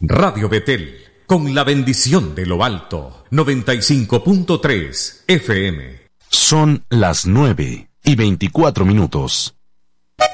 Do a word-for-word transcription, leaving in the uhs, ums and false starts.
Radio Betel, con la bendición de lo alto, noventa y cinco punto tres F M. Son las nueve y veinticuatro minutos.